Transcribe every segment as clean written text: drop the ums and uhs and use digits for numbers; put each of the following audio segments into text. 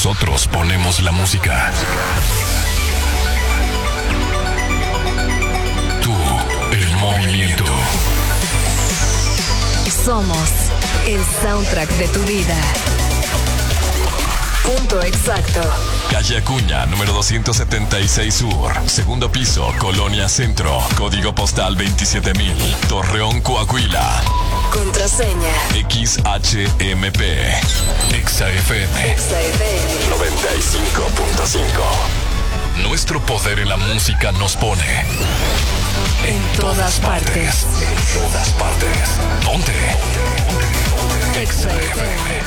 Nosotros ponemos la música. Tú, el movimiento. Somos el soundtrack de tu vida. Punto exacto. Calle Acuña, número 276 Sur, segundo piso, Colonia Centro, código postal 27000, Torreón, Coahuila. Contraseña XHMP. XFM 95.5. Nuestro poder en la música nos pone en todas partes. En todas partes. Ponte. XFM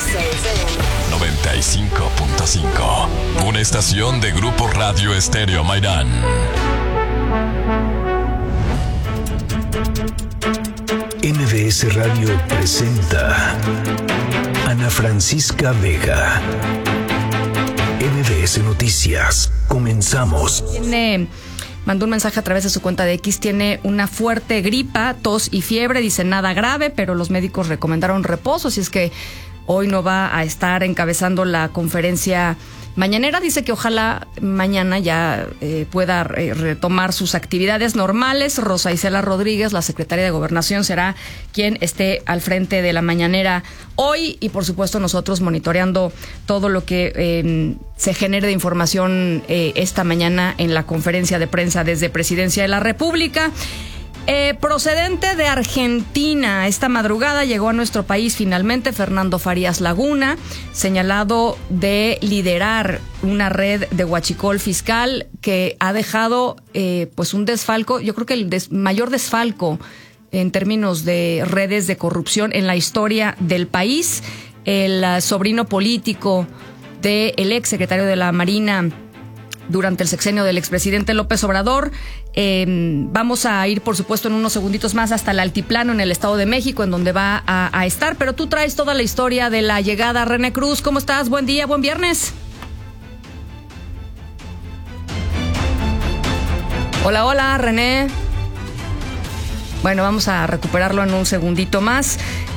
95.5. Una estación de Grupo Radio Estéreo Mairán. MBS Radio presenta Ana Francisca Vega. MBS Noticias. Comenzamos. Mandó un mensaje a través de su cuenta de X. Tiene una fuerte gripa, tos y fiebre. Dice nada grave, pero los médicos recomendaron reposo. Así es que hoy no va a estar encabezando la conferencia mañanera. Dice que ojalá mañana ya pueda retomar sus actividades normales. Rosa Isela Rodríguez, la secretaria de Gobernación, será quien esté al frente de la mañanera hoy. Y por supuesto nosotros monitoreando todo lo que se genere de información esta mañana en la conferencia de prensa desde Presidencia de la República. Procedente de Argentina, esta madrugada llegó a nuestro país finalmente Fernando Farías Laguna, señalado de liderar una red de huachicol fiscal que ha dejado pues un desfalco, yo creo que el mayor desfalco en términos de redes de corrupción en la historia del país. El sobrino político del ex secretario de la Marina durante el sexenio del expresidente López Obrador. Vamos a ir, por supuesto, en unos segunditos más hasta el Altiplano, en el Estado de México, en donde va a estar. Pero tú traes toda la historia de la llegada. René Cruz, ¿cómo estás? Buen día, buen viernes. Hola, hola, René. Bueno, vamos a recuperarlo en un segundito más.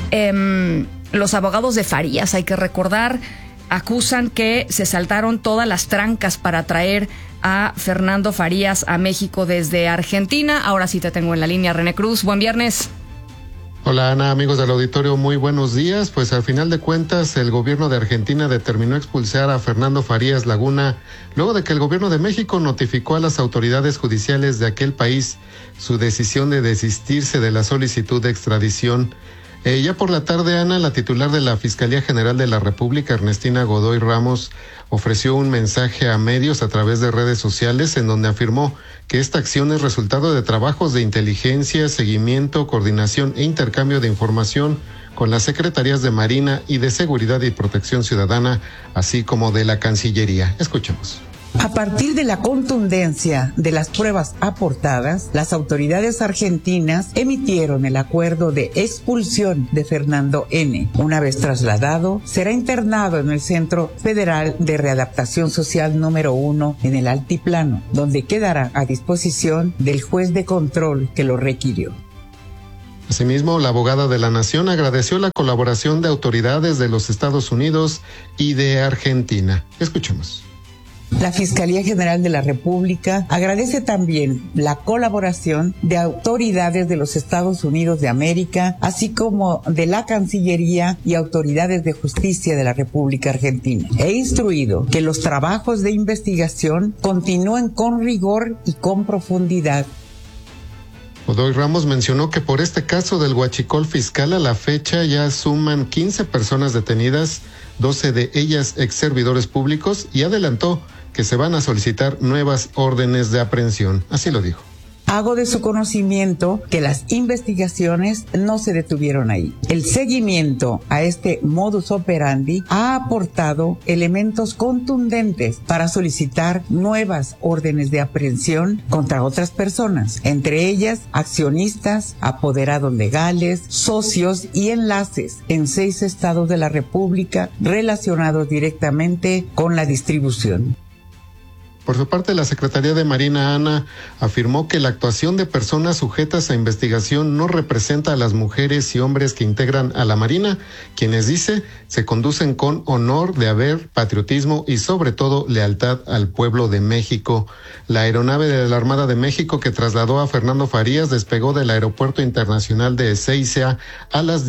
Los abogados de Farías, hay que recordar, acusan que se saltaron todas las trancas para traer a Fernando Farías a México desde Argentina. Ahora sí te tengo en la línea, René Cruz. Buen viernes. Hola Ana, amigos del auditorio, muy buenos días. Pues al final de cuentas el gobierno de Argentina determinó expulsar a Fernando Farías Laguna luego de que el gobierno de México notificó a las autoridades judiciales de aquel país su decisión de desistirse de la solicitud de extradición. Ya por la tarde, Ana, la titular de la Fiscalía General de la República, Ernestina Godoy Ramos, ofreció un mensaje a medios a través de redes sociales en donde afirmó que esta acción es resultado de trabajos de inteligencia, seguimiento, coordinación e intercambio de información con las Secretarías de Marina y de Seguridad y Protección Ciudadana, así como de la Cancillería. Escuchemos. A partir de la contundencia de las pruebas aportadas, las autoridades argentinas emitieron el acuerdo de expulsión de Fernando N. Una vez trasladado, será internado en el Centro Federal de Readaptación Social número 1 en el Altiplano, donde quedará a disposición del juez de control que lo requirió. Asimismo, la abogada de la Nación agradeció la colaboración de autoridades de los Estados Unidos y de Argentina. Escuchemos. La Fiscalía General de la República agradece también la colaboración de autoridades de los Estados Unidos de América, así como de la Cancillería y autoridades de justicia de la República Argentina. He instruido que los trabajos de investigación continúen con rigor y con profundidad. Godoy Ramos mencionó que por este caso del huachicol fiscal a la fecha ya suman 15 personas detenidas, 12 de ellas ex servidores públicos, y adelantó que se van a solicitar nuevas órdenes de aprehensión. Así lo dijo. Hago de su conocimiento que las investigaciones no se detuvieron ahí. El seguimiento a este modus operandi ha aportado elementos contundentes para solicitar nuevas órdenes de aprehensión contra otras personas, entre ellas accionistas, apoderados legales, socios y enlaces en 6 estados de la República relacionados directamente con la distribución. Por su parte, la Secretaría de Marina, Ana, afirmó que la actuación de personas sujetas a investigación no representa a las mujeres y hombres que integran a la Marina, quienes, dice, se conducen con honor, deber, patriotismo y sobre todo lealtad al pueblo de México. La aeronave de la Armada de México que trasladó a Fernando Farías despegó del Aeropuerto Internacional de Ezeiza a las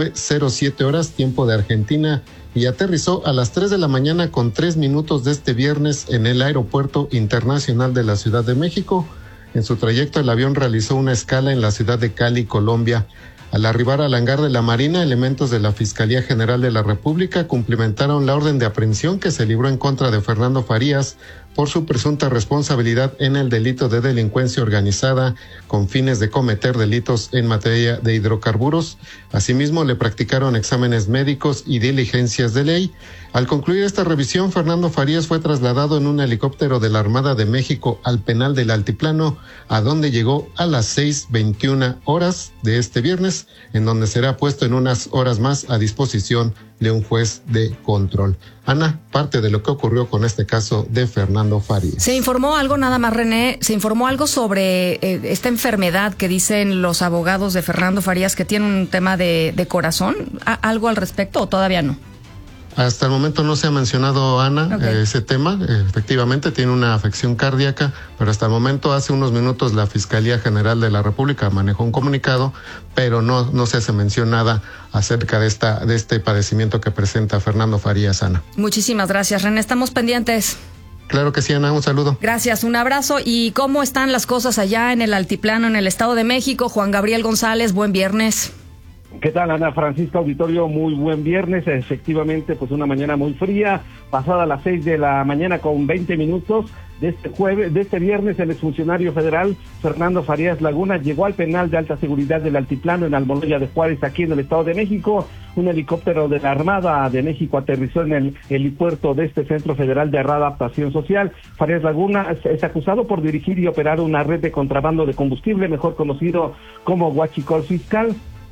19:07 horas, tiempo de Argentina, y aterrizó a las 3 de la mañana con 3 minutos de este viernes en el Aeropuerto Internacional de la Ciudad de México. En su trayecto, el avión realizó una escala en la ciudad de Cali, Colombia. Al arribar al hangar de la Marina, elementos de la Fiscalía General de la República cumplimentaron la orden de aprehensión que se libró en contra de Fernando Farías por su presunta responsabilidad en el delito de delincuencia organizada con fines de cometer delitos en materia de hidrocarburos. Asimismo, le practicaron exámenes médicos y diligencias de ley. Al concluir esta revisión, Fernando Farías fue trasladado en un helicóptero de la Armada de México al penal del Altiplano, a donde llegó a las 6:21 horas de este viernes, en donde será puesto en unas horas más a disposición de un juez de control. Ana, parte de lo que ocurrió con este caso de Fernando Farías. ¿Se informó algo, nada más, René? ¿Se informó algo sobre esta enfermedad que dicen los abogados de Fernando Farías, que tiene un tema de corazón? ¿Algo al respecto o todavía no? Hasta el momento no se ha mencionado, Ana, ese tema. Efectivamente tiene una afección cardíaca, pero hasta el momento, hace unos minutos, la Fiscalía General de la República manejó un comunicado, pero no se hace mención nada acerca de este padecimiento que presenta Fernando Farías, Ana. Muchísimas gracias, René. Estamos pendientes. Claro que sí, Ana, un saludo. Gracias, un abrazo. ¿Y cómo están las cosas allá en el Altiplano, en el Estado de México? Juan Gabriel González, buen viernes. ¿Qué tal, Ana Francisca, auditorio? Muy buen viernes. Efectivamente, pues una mañana muy fría, pasada las 6 de la mañana con 20 minutos de este viernes, el exfuncionario federal Fernando Farías Laguna llegó al penal de alta seguridad del Altiplano en Almoloya de Juárez, aquí en el Estado de México. Un helicóptero de la Armada de México aterrizó en el helipuerto de este Centro Federal de Readaptación Social. Farías Laguna es acusado por dirigir y operar una red de contrabando de combustible, mejor conocido como huachicol fiscal.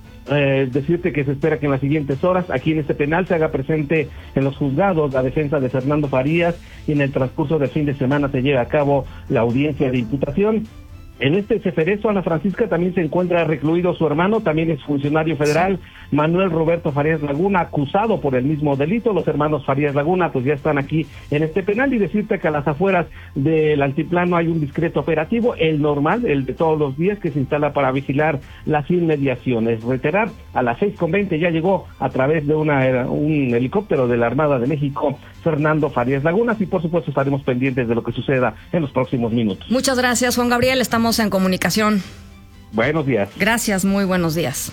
Decirte que se espera que en las siguientes horas aquí en este penal se haga presente en los juzgados la defensa de Fernando Farías, y en el transcurso del fin de semana se lleve a cabo la audiencia de imputación. En este ceferezo, Ana Francisca, también se encuentra recluido su hermano, también es funcionario federal, Manuel Roberto Farías Laguna, acusado por el mismo delito. Los hermanos Farías Laguna pues ya están aquí en este penal, y decirte que a las afueras del Altiplano hay un discreto operativo, el normal, el de todos los días, que se instala para vigilar las inmediaciones. Reiterar, a las 6:20 ya llegó a través de un helicóptero de la Armada de México Fernando Farías Laguna, y por supuesto estaremos pendientes de lo que suceda en los próximos minutos. Muchas gracias, Juan Gabriel, estamos en comunicación. Buenos días. Gracias, muy buenos días.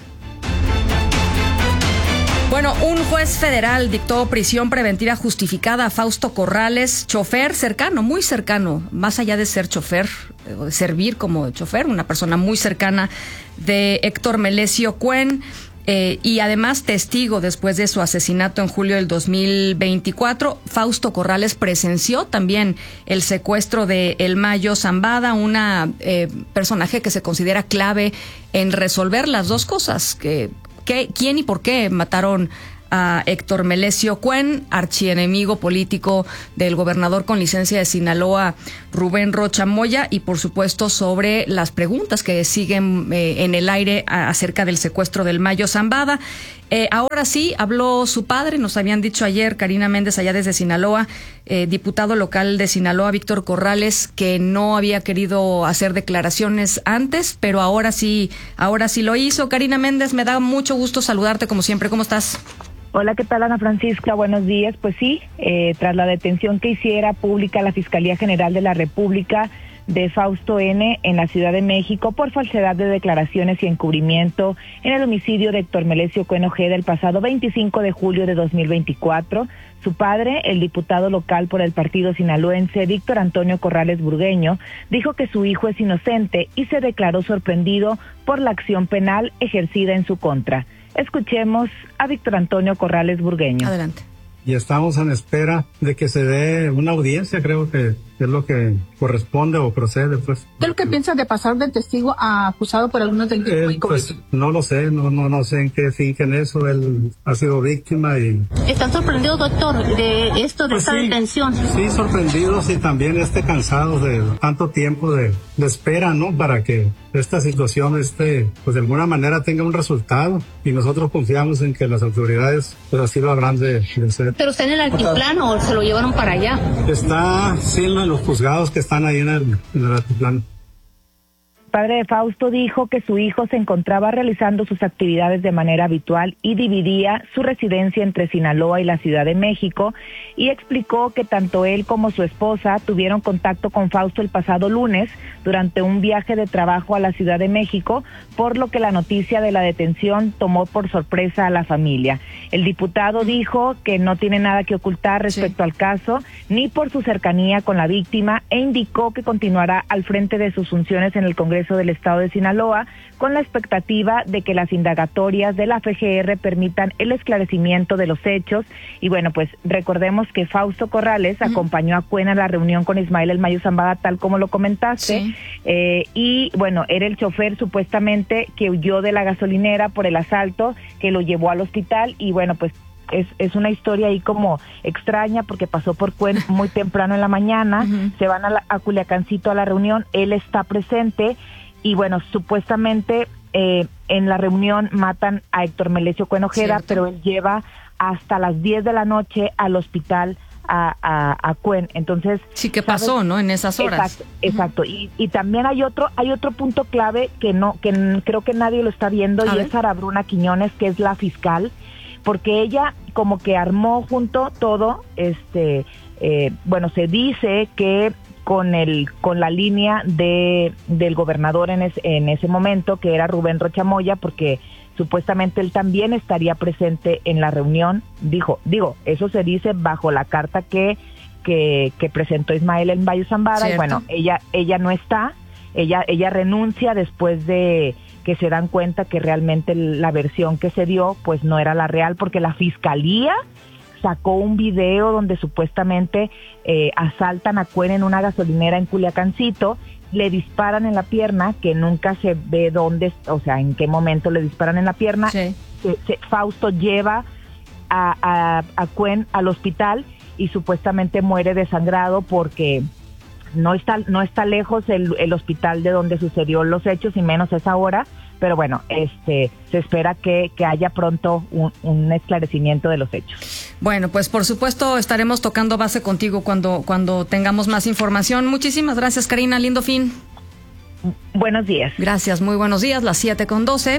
Bueno, un juez federal dictó prisión preventiva justificada a Fausto Corrales, chofer cercano, muy cercano, más allá de ser chofer, o de servir como chofer, una persona muy cercana de Héctor Melesio Cuen. Y además testigo después de su asesinato en julio del 2024. Fausto Corrales presenció también el secuestro de El Mayo Zambada, una personaje que se considera clave en resolver las dos cosas, quién y por qué mataron a Héctor Melesio Cuen, archienemigo político del gobernador con licencia de Sinaloa, Rubén Rocha Moya, y por supuesto sobre las preguntas que siguen en el aire acerca del secuestro del Mayo Zambada. Ahora sí, habló su padre, nos habían dicho ayer, Karina Méndez, allá desde Sinaloa, diputado local de Sinaloa, Víctor Corrales, que no había querido hacer declaraciones antes, pero ahora sí lo hizo. Karina Méndez, me da mucho gusto saludarte como siempre, ¿cómo estás? Hola, ¿qué tal, Ana Francisca? Buenos días. Pues sí, tras la detención que hiciera pública la Fiscalía General de la República de Fausto N. en la Ciudad de México por falsedad de declaraciones y encubrimiento en el homicidio de Héctor Melesio Cuen Ojeda el pasado 25 de julio de 2024, su padre, el diputado local por el partido sinaloense Víctor Antonio Corrales Burgueño, dijo que su hijo es inocente y se declaró sorprendido por la acción penal ejercida en su contra. Escuchemos a Víctor Antonio Corrales Burgueño. Adelante. y estamos en espera de que se dé una audiencia, creo que es lo que corresponde o procede, pues. ¿Qué es lo que piensas de pasar de testigo a acusado por algunos delitos? Pues no lo sé, no sé en qué finquen eso, él ha sido víctima y... ¿Están sorprendidos, doctor, de esto, de esta detención? Sí, sorprendidos y también cansados de tanto tiempo de espera, ¿no? Para que esta situación, pues de alguna manera tenga un resultado, y nosotros confiamos en que las autoridades, pues así lo habrán de hacer. ¿Pero está en el altiplano o se lo llevaron para allá? Está, sí, en los juzgados que están ahí en el altiplano. Padre de Fausto dijo que su hijo se encontraba realizando sus actividades de manera habitual y dividía su residencia entre Sinaloa y la Ciudad de México, y explicó que tanto él como su esposa tuvieron contacto con Fausto el pasado lunes durante un viaje de trabajo a la Ciudad de México, por lo que la noticia de la detención tomó por sorpresa a la familia. El diputado dijo que no tiene nada que ocultar respecto al caso, ni por su cercanía con la víctima, e indicó que continuará al frente de sus funciones en el Congreso del Estado de Sinaloa, con la expectativa de que las indagatorias de la FGR permitan el esclarecimiento de los hechos. Y bueno, pues recordemos que Fausto Corrales acompañó a Cuen a la reunión con Ismael El Mayo Zambada, tal como lo comentaste, y bueno, era el chofer supuestamente que huyó de la gasolinera por el asalto, que lo llevó al hospital. Y bueno, pues es una historia ahí como extraña, porque pasó por Cuen muy temprano en la mañana, se van a Culiacancito a la reunión, él está presente, y bueno, supuestamente en la reunión matan a Héctor Melesio Cuen Ojeda, pero él lleva hasta las 10 de la noche al hospital a Cuen. Entonces sí, ¿qué pasó, no? En esas horas. Exacto. Y también hay otro punto clave que creo que nadie lo está viendo, y es Sara Bruna Quiñones, que es la fiscal, porque ella como que armó junto todo, bueno, se dice que con la línea del gobernador en ese momento, que era Rubén Rocha Moya, porque supuestamente él también estaría presente en la reunión. Digo, eso se dice bajo la carta que presentó Ismael El Mayo Zambada. Y bueno, ella no está, ella renuncia después de que se dan cuenta que realmente la versión que se dio pues no era la real, porque la fiscalía sacó un video donde supuestamente asaltan a Cuen en una gasolinera en Culiacancito, le disparan en la pierna, que nunca se ve dónde, o sea, en qué momento le disparan en la pierna. Fausto lleva a Cuen al hospital y supuestamente muere desangrado, porque no está lejos el hospital de donde sucedió los hechos, y menos esa hora. Pero bueno, se espera que haya pronto un esclarecimiento de los hechos. Bueno, pues por supuesto estaremos tocando base contigo cuando tengamos más información. Muchísimas gracias, Karina. Lindo fin. Buenos días. Gracias, muy buenos días. Las 7:12.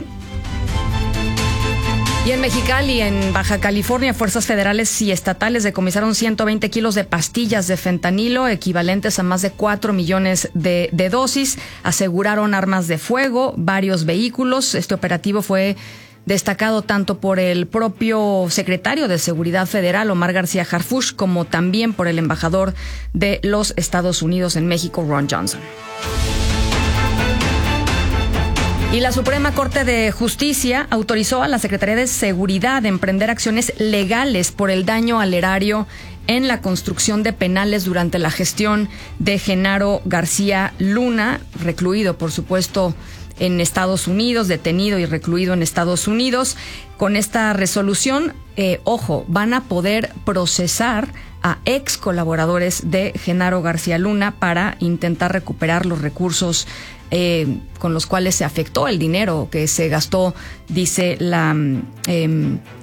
Y en Mexicali, en Baja California, fuerzas federales y estatales decomisaron 120 kilos de pastillas de fentanilo, equivalentes a más de 4 millones de dosis. Aseguraron armas de fuego, varios vehículos. Este operativo fue destacado tanto por el propio secretario de Seguridad Federal, Omar García Harfuch, como también por el embajador de los Estados Unidos en México, Ron Johnson. Y la Suprema Corte de Justicia autorizó a la Secretaría de Seguridad a emprender acciones legales por el daño al erario en la construcción de penales durante la gestión de Genaro García Luna, recluido, por supuesto, en Estados Unidos, detenido y recluido en Estados Unidos. Con esta resolución, van a poder procesar a ex colaboradores de Genaro García Luna para intentar recuperar los recursos con los cuales se afectó, el dinero que se gastó, dice